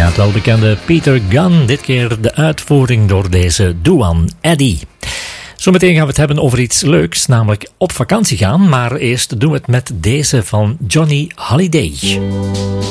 het welbekende Peter Gunn. Dit keer de uitvoering door deze Duan Eddy. Zometeen gaan we het hebben over iets leuks, namelijk op vakantie gaan. Maar eerst doen we het met deze van Johnny Hallyday.